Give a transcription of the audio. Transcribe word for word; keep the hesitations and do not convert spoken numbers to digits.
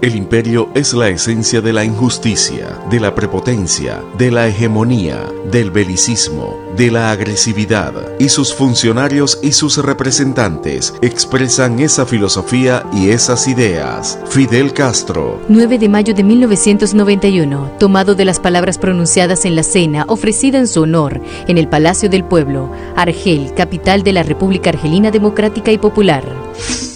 El imperio es la esencia de la injusticia, de la prepotencia, de la hegemonía, del belicismo, de la agresividad, y sus funcionarios y sus representantes expresan esa filosofía y esas ideas. Fidel Castro. nueve de mayo de mil novecientos noventa y uno, tomado de las palabras pronunciadas en la cena ofrecida en su honor en el Palacio del Pueblo, Argel, capital de la República Argelina Democrática y Popular.